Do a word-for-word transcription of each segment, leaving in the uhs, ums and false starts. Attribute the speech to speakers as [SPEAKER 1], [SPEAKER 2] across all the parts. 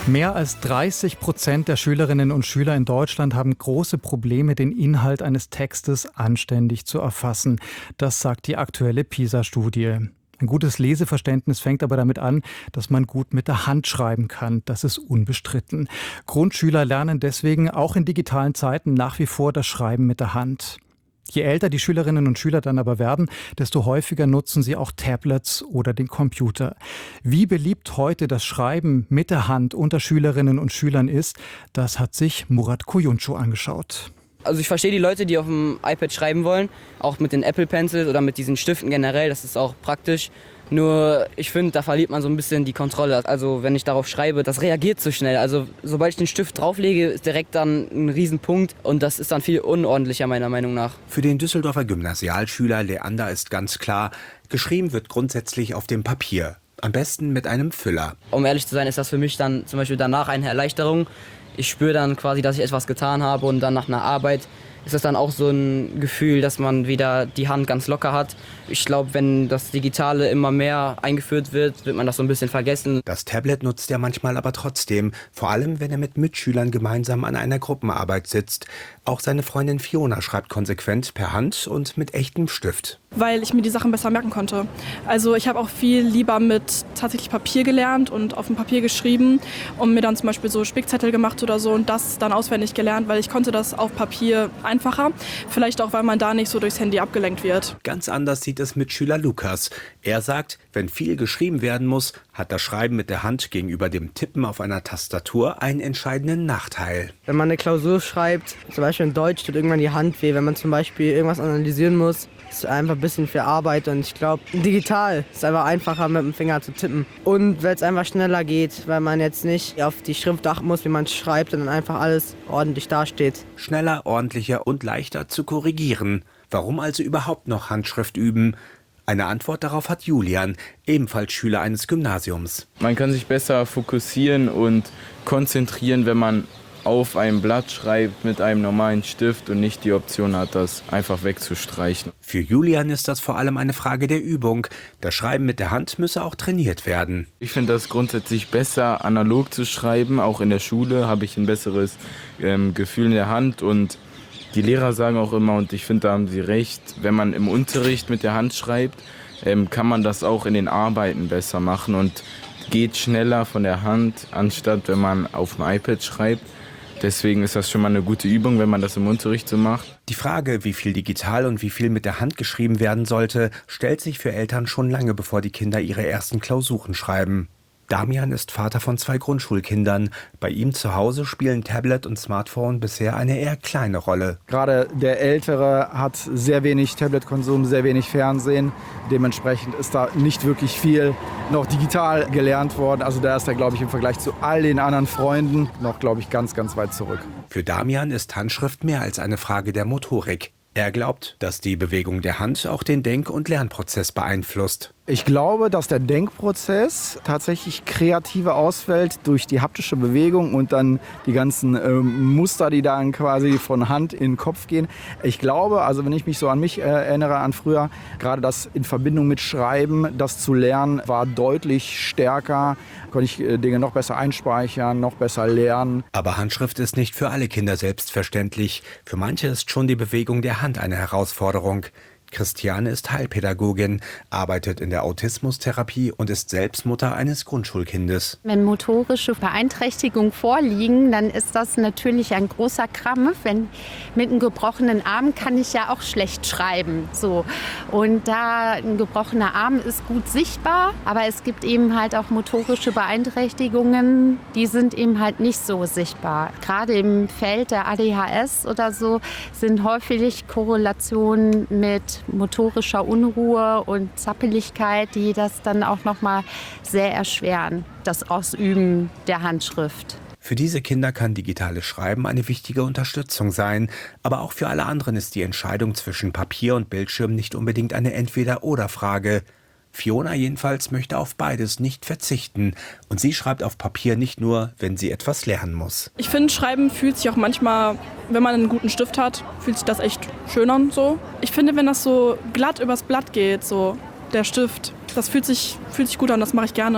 [SPEAKER 1] Mehr als dreißig Prozent der Schülerinnen und Schüler in Deutschland haben große Probleme, den Inhalt eines Textes anständig zu erfassen. Das sagt die aktuelle PISA-Studie. Ein gutes Leseverständnis fängt aber damit an, dass man gut mit der Hand schreiben kann. Das ist unbestritten. Grundschüler lernen deswegen auch in digitalen Zeiten nach wie vor das Schreiben mit der Hand. Je älter die Schülerinnen und Schüler dann aber werden, desto häufiger nutzen sie auch Tablets oder den Computer. Wie beliebt heute das Schreiben mit der Hand unter Schülerinnen und Schülern ist, das hat sich Murat Kuyuncu angeschaut.
[SPEAKER 2] Also ich verstehe die Leute, die auf dem iPad schreiben wollen, auch mit den Apple Pencils oder mit diesen Stiften generell, das ist auch praktisch. Nur ich finde, da verliert man so ein bisschen die Kontrolle. Also wenn ich darauf schreibe, das reagiert so schnell. Also sobald ich den Stift drauflege, ist direkt dann ein Riesenpunkt und das ist dann viel unordentlicher meiner Meinung nach.
[SPEAKER 3] Für den Düsseldorfer Gymnasialschüler Leander ist ganz klar, geschrieben wird grundsätzlich auf dem Papier. Am besten mit einem Füller.
[SPEAKER 2] Um ehrlich zu sein, ist das für mich dann zum Beispiel danach eine Erleichterung. Ich spüre dann quasi, dass ich etwas getan habe und dann nach einer Arbeit ist das dann auch so ein Gefühl, dass man wieder die Hand ganz locker hat. Ich glaube, wenn das Digitale immer mehr eingeführt wird, wird man das so ein bisschen vergessen.
[SPEAKER 3] Das Tablet nutzt er manchmal aber trotzdem, vor allem wenn er mit Mitschülern gemeinsam an einer Gruppenarbeit sitzt. Auch seine Freundin Fiona schreibt konsequent per Hand und mit echtem Stift.
[SPEAKER 4] Weil ich mir die Sachen besser merken konnte. Also ich habe auch viel lieber mit tatsächlich Papier gelernt und auf dem Papier geschrieben und mir dann zum Beispiel so Spickzettel gemacht oder so und das dann auswendig gelernt, weil ich konnte das auf Papier einfacher. Vielleicht auch, weil man da nicht so durchs Handy abgelenkt wird.
[SPEAKER 3] Ganz anders sieht es Mitschüler Lukas. Er sagt, wenn viel geschrieben werden muss, hat das Schreiben mit der Hand gegenüber dem Tippen auf einer Tastatur einen entscheidenden Nachteil.
[SPEAKER 5] Wenn man eine Klausur schreibt, zum Beispiel in Deutsch, tut irgendwann die Hand weh. Wenn man zum Beispiel irgendwas analysieren muss, ist einfach ein bisschen viel Arbeit und ich glaube, digital ist einfach einfacher mit dem Finger zu tippen. Und weil es einfach schneller geht, weil man jetzt nicht auf die Schrift achten muss, wie man schreibt und dann einfach alles ordentlich dasteht.
[SPEAKER 3] Schneller, ordentlicher und leichter zu korrigieren. Warum also überhaupt noch Handschrift üben? Eine Antwort darauf hat Julian, ebenfalls Schüler eines Gymnasiums.
[SPEAKER 6] Man kann sich besser fokussieren und konzentrieren, wenn man auf einem Blatt schreibt mit einem normalen Stift und nicht die Option hat, das einfach wegzustreichen.
[SPEAKER 3] Für Julian ist das vor allem eine Frage der Übung. Das Schreiben mit der Hand müsse auch trainiert werden.
[SPEAKER 6] Ich finde das grundsätzlich besser, analog zu schreiben. Auch in der Schule habe ich ein besseres ähm, Gefühl in der Hand und die Lehrer sagen auch immer, und ich finde, da haben sie recht, wenn man im Unterricht mit der Hand schreibt, ähm, kann man das auch in den Arbeiten besser machen und geht schneller von der Hand, anstatt wenn man auf dem iPad schreibt. Deswegen ist das schon mal eine gute Übung, wenn man das im Unterricht so macht.
[SPEAKER 3] Die Frage, wie viel digital und wie viel mit der Hand geschrieben werden sollte, stellt sich für Eltern schon lange, bevor die Kinder ihre ersten Klausuren schreiben. Damian ist Vater von zwei Grundschulkindern. Bei ihm zu Hause spielen Tablet und Smartphone bisher eine eher kleine Rolle.
[SPEAKER 7] Gerade der Ältere hat sehr wenig Tablet-Konsum, sehr wenig Fernsehen. Dementsprechend ist da nicht wirklich viel noch digital gelernt worden. Also da ist er, glaube ich, im Vergleich zu all den anderen Freunden noch, glaube ich, ganz, ganz weit zurück.
[SPEAKER 3] Für Damian ist Handschrift mehr als eine Frage der Motorik. Er glaubt, dass die Bewegung der Hand auch den Denk- und Lernprozess beeinflusst.
[SPEAKER 7] Ich glaube, dass der Denkprozess tatsächlich kreativer ausfällt durch die haptische Bewegung und dann die ganzen ähm, Muster, die dann quasi von Hand in den Kopf gehen. Ich glaube, also wenn ich mich so an mich äh, erinnere, an früher, gerade das in Verbindung mit Schreiben, das zu lernen, war deutlich stärker. Konnte ich äh, Dinge noch besser einspeichern, noch besser lernen.
[SPEAKER 3] Aber Handschrift ist nicht für alle Kinder selbstverständlich. Für manche ist schon die Bewegung der Hand eine Herausforderung. Christiane ist Heilpädagogin, arbeitet in der Autismustherapie und ist selbst Mutter eines Grundschulkindes.
[SPEAKER 8] Wenn motorische Beeinträchtigungen vorliegen, dann ist das natürlich ein großer Krampf. Wenn mit einem gebrochenen Arm kann ich ja auch schlecht schreiben. So. Und da ein gebrochener Arm ist gut sichtbar, aber es gibt eben halt auch motorische Beeinträchtigungen, die sind eben halt nicht so sichtbar. Gerade im Feld der A D H S oder so sind häufig Korrelationen mit motorischer Unruhe und Zappeligkeit, die das dann auch noch mal sehr erschweren, das Ausüben der Handschrift.
[SPEAKER 3] Für diese Kinder kann digitales Schreiben eine wichtige Unterstützung sein. Aber auch für alle anderen ist die Entscheidung zwischen Papier und Bildschirm nicht unbedingt eine Entweder-oder-Frage. Fiona jedenfalls möchte auf beides nicht verzichten. Und sie schreibt auf Papier nicht nur, wenn sie etwas lernen muss.
[SPEAKER 4] Ich finde, Schreiben fühlt sich auch manchmal, wenn man einen guten Stift hat, fühlt sich das echt schön an. So. Ich finde, wenn das so glatt übers Blatt geht, so der Stift, das fühlt sich, fühlt sich gut an, das mache ich gerne.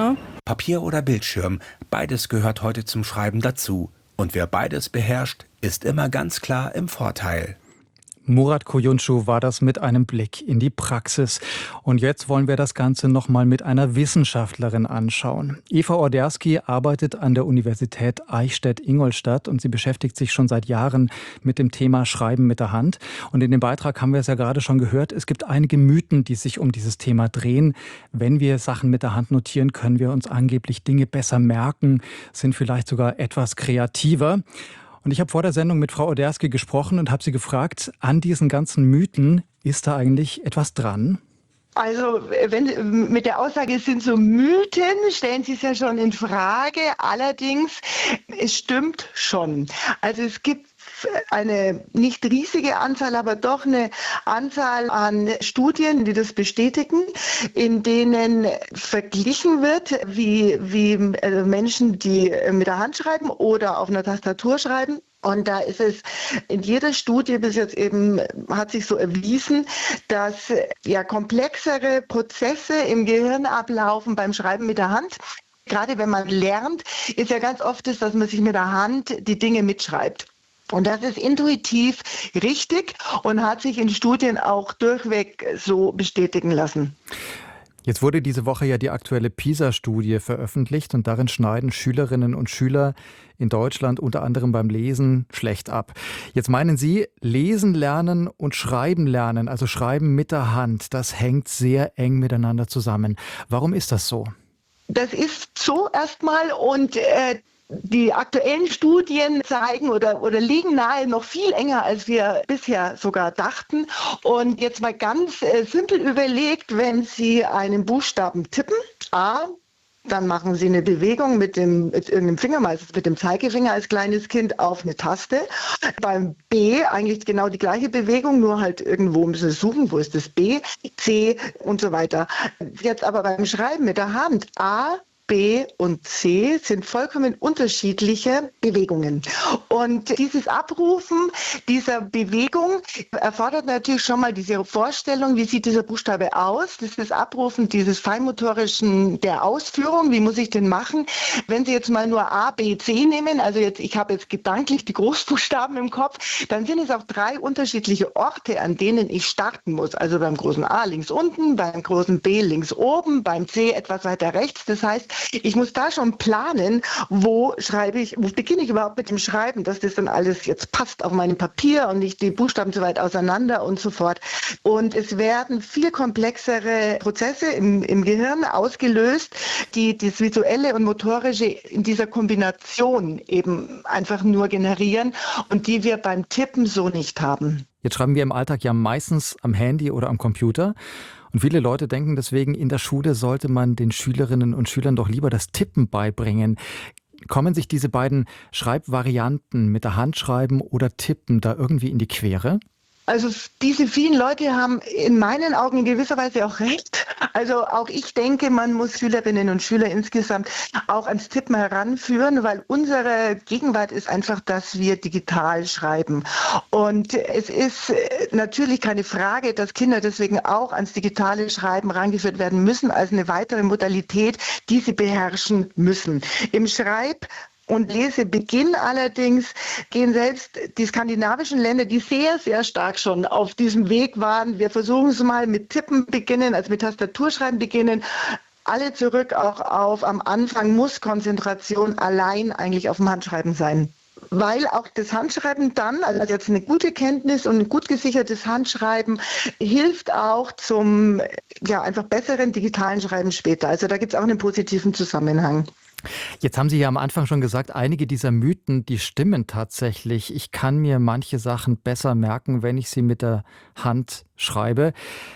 [SPEAKER 3] Papier oder Bildschirm, beides gehört heute zum Schreiben dazu. Und wer beides beherrscht, ist immer ganz klar im Vorteil.
[SPEAKER 1] Murat Koyuncu war das mit einem Blick in die Praxis. Und jetzt wollen wir das Ganze nochmal mit einer Wissenschaftlerin anschauen. Eva Orderski arbeitet an der Universität Eichstätt-Ingolstadt und sie beschäftigt sich schon seit Jahren mit dem Thema Schreiben mit der Hand. Und in dem Beitrag haben wir es ja gerade schon gehört, es gibt einige Mythen, die sich um dieses Thema drehen. Wenn wir Sachen mit der Hand notieren, können wir uns angeblich Dinge besser merken, sind vielleicht sogar etwas kreativer. Und ich habe vor der Sendung mit Frau Orderski gesprochen und habe sie gefragt, an diesen ganzen Mythen, ist da eigentlich etwas dran?
[SPEAKER 9] Also wenn mit der Aussage, es sind so Mythen, stellen Sie es ja schon in Frage. Allerdings, es stimmt schon. Also es gibt eine nicht riesige Anzahl, aber doch eine Anzahl an Studien, die das bestätigen, in denen verglichen wird, wie, wie Menschen, die mit der Hand schreiben oder auf einer Tastatur schreiben. Und da ist es in jeder Studie bis jetzt eben, hat sich so erwiesen, dass ja komplexere Prozesse im Gehirn ablaufen beim Schreiben mit der Hand. Gerade wenn man lernt, ist ja ganz oft das, dass man sich mit der Hand die Dinge mitschreibt. Und das ist intuitiv richtig und hat sich in Studien auch durchweg so bestätigen lassen.
[SPEAKER 1] Jetzt wurde diese Woche ja die aktuelle PISA-Studie veröffentlicht und darin schneiden Schülerinnen und Schüler in Deutschland unter anderem beim Lesen schlecht ab. Jetzt meinen Sie, Lesen lernen und Schreiben lernen, also Schreiben mit der Hand, das hängt sehr eng miteinander zusammen. Warum ist das so?
[SPEAKER 9] Das ist so erstmal und äh, die aktuellen Studien zeigen oder, oder liegen nahe noch viel enger, als wir bisher sogar dachten. Und jetzt mal ganz äh, simpel überlegt, wenn Sie einen Buchstaben tippen, A, dann machen Sie eine Bewegung mit dem mit irgendeinem Finger, meistens mit dem Zeigefinger als kleines Kind auf eine Taste. Beim B eigentlich genau die gleiche Bewegung, nur halt irgendwo müssen Sie suchen, wo ist das B, C und so weiter. Jetzt aber beim Schreiben mit der Hand, A, B und C sind vollkommen unterschiedliche Bewegungen. Und dieses Abrufen dieser Bewegung erfordert natürlich schon mal diese Vorstellung, wie sieht dieser Buchstabe aus? Das ist das Abrufen dieses feinmotorischen der Ausführung. Wie muss ich den machen? Wenn Sie jetzt mal nur A, B, C nehmen, also jetzt ich habe jetzt gedanklich die Großbuchstaben im Kopf, dann sind es auch drei unterschiedliche Orte, an denen ich starten muss. Also beim großen A links unten, beim großen B links oben, beim C etwas weiter rechts. Das heißt, ich muss da schon planen, wo schreibe ich, wo beginne ich überhaupt mit dem Schreiben, dass das dann alles jetzt passt auf meinem Papier und nicht die Buchstaben so weit auseinander und so fort. Und es werden viel komplexere Prozesse im, im Gehirn ausgelöst, die das Visuelle und Motorische in dieser Kombination eben einfach nur generieren und die wir beim Tippen so nicht haben.
[SPEAKER 1] Jetzt schreiben wir im Alltag ja meistens am Handy oder am Computer. Und viele Leute denken deswegen, in der Schule sollte man den Schülerinnen und Schülern doch lieber das Tippen beibringen. Kommen sich diese beiden Schreibvarianten mit der Hand schreiben oder tippen da irgendwie in die Quere?
[SPEAKER 9] Also diese vielen Leute haben in meinen Augen in gewisser Weise auch recht. Also auch ich denke, man muss Schülerinnen und Schüler insgesamt auch ans Tippen heranführen, weil unsere Gegenwart ist einfach, dass wir digital schreiben. Und es ist natürlich keine Frage, dass Kinder deswegen auch ans digitale Schreiben rangeführt werden müssen als eine weitere Modalität, die sie beherrschen müssen. Im Schreib- und Lesebeginn allerdings gehen selbst die skandinavischen Länder, die sehr, sehr stark schon auf diesem Weg waren. Wir versuchen es mal mit Tippen beginnen, also mit Tastaturschreiben beginnen. Alle zurück auch auf, am Anfang muss Konzentration allein eigentlich auf dem Handschreiben sein. Weil auch das Handschreiben dann, also jetzt eine gute Kenntnis und ein gut gesichertes Handschreiben, hilft auch zum ja einfach besseren digitalen Schreiben später. Also da gibt es auch einen positiven Zusammenhang.
[SPEAKER 1] Jetzt haben Sie ja am Anfang schon gesagt, einige dieser Mythen, die stimmen tatsächlich. Ich kann mir manche Sachen besser merken, wenn ich sie mit der Hand schreibe.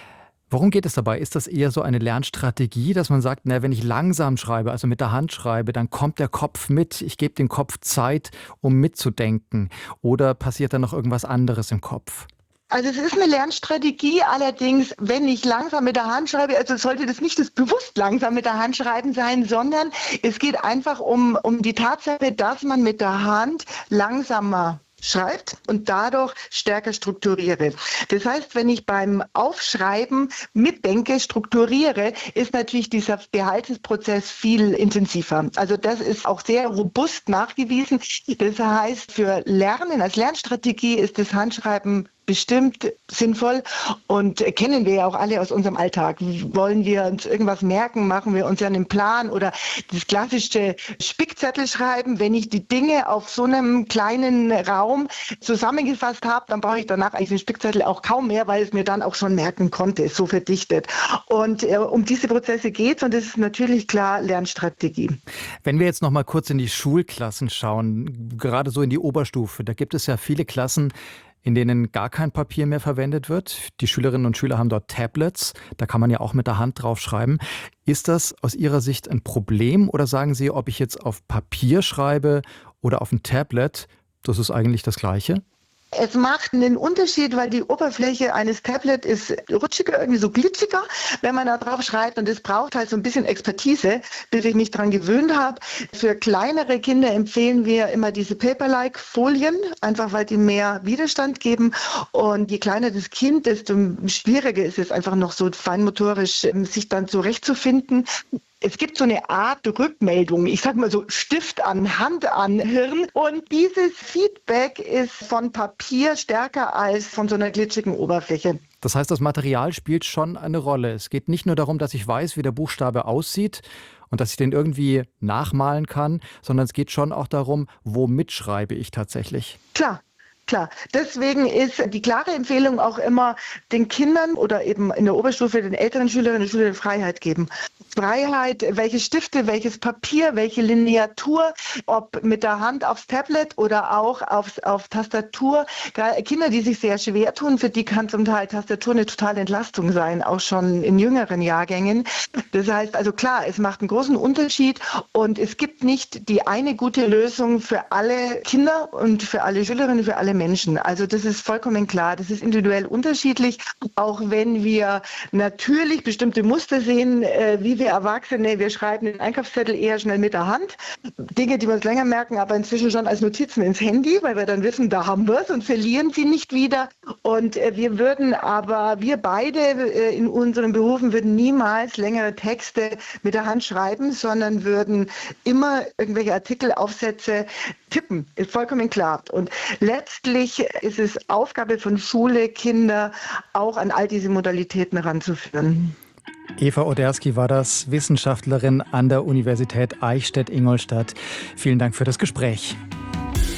[SPEAKER 1] Worum geht es dabei? Ist das eher so eine Lernstrategie, dass man sagt, na, wenn ich langsam schreibe, also mit der Hand schreibe, dann kommt der Kopf mit, ich gebe dem Kopf Zeit, um mitzudenken? Oder passiert da noch irgendwas anderes im Kopf?
[SPEAKER 9] Also es ist eine Lernstrategie, allerdings, wenn ich langsam mit der Hand schreibe, also sollte das nicht das bewusst langsam mit der Hand schreiben sein, sondern es geht einfach um, um die Tatsache, dass man mit der Hand langsamer schreibt und dadurch stärker strukturiere. Das heißt, wenn ich beim Aufschreiben mitdenke, strukturiere, ist natürlich dieser Behaltensprozess viel intensiver. Also das ist auch sehr robust nachgewiesen. Das heißt, für Lernen, als Lernstrategie ist das Handschreiben bestimmt sinnvoll und kennen wir ja auch alle aus unserem Alltag. Wollen wir uns irgendwas merken, machen wir uns ja einen Plan oder das klassische Spickzettel schreiben. Wenn ich die Dinge auf so einem kleinen Raum zusammengefasst habe, dann brauche ich danach eigentlich den Spickzettel auch kaum mehr, weil es mir dann auch schon merken konnte, so verdichtet. Und äh, um diese Prozesse geht es und das ist natürlich klar Lernstrategie.
[SPEAKER 1] Wenn wir jetzt noch mal kurz in die Schulklassen schauen, gerade so in die Oberstufe, da gibt es ja viele Klassen, in denen gar kein Papier mehr verwendet wird. Die Schülerinnen und Schüler haben dort Tablets, da kann man ja auch mit der Hand drauf schreiben. Ist das aus Ihrer Sicht ein Problem oder sagen Sie, ob ich jetzt auf Papier schreibe oder auf ein Tablet, das ist eigentlich das Gleiche?
[SPEAKER 9] Es macht einen Unterschied, weil die Oberfläche eines Tablets ist rutschiger, irgendwie so glitschiger, wenn man da drauf schreibt. Und es braucht halt so ein bisschen Expertise, bis ich mich dran gewöhnt habe. Für kleinere Kinder empfehlen wir immer diese Paper-like-Folien, einfach weil die mehr Widerstand geben. Und je kleiner das Kind, desto schwieriger ist es einfach noch so feinmotorisch, sich dann zurechtzufinden. Es gibt so eine Art Rückmeldung, ich sag mal so Stift an, Hand an, Hirn. Und dieses Feedback ist von Papier stärker als von so einer glitschigen Oberfläche.
[SPEAKER 1] Das heißt, das Material spielt schon eine Rolle. Es geht nicht nur darum, dass ich weiß, wie der Buchstabe aussieht und dass ich den irgendwie nachmalen kann, sondern es geht schon auch darum, womit schreibe ich tatsächlich.
[SPEAKER 9] Klar. Klar, deswegen ist die klare Empfehlung auch immer, den Kindern oder eben in der Oberstufe den älteren Schülerinnen und Schülern Freiheit geben. Freiheit, welche Stifte, welches Papier, welche Lineatur, ob mit der Hand aufs Tablet oder auch aufs, auf Tastatur. Kinder, die sich sehr schwer tun, für die kann zum Teil Tastatur eine totale Entlastung sein, auch schon in jüngeren Jahrgängen. Das heißt also klar, es macht einen großen Unterschied und es gibt nicht die eine gute Lösung für alle Kinder und für alle Schülerinnen, für alle Menschen. Also das ist vollkommen klar. Das ist individuell unterschiedlich, auch wenn wir natürlich bestimmte Muster sehen, äh, wie wir Erwachsene, wir schreiben den Einkaufszettel eher schnell mit der Hand. Dinge, die wir uns länger merken, aber inzwischen schon als Notizen ins Handy, weil wir dann wissen, da haben wir es und verlieren sie nicht wieder. Und äh, wir würden aber, wir beide äh, in unseren Berufen würden niemals längere Texte mit der Hand schreiben, sondern würden immer irgendwelche Artikel, Aufsätze tippen, ist vollkommen klar. Und letztlich ist es Aufgabe von Schule, Kinder auch an all diese Modalitäten ranzuführen.
[SPEAKER 1] Eva Oderski war das, Wissenschaftlerin an der Universität Eichstätt-Ingolstadt. Vielen Dank für das Gespräch.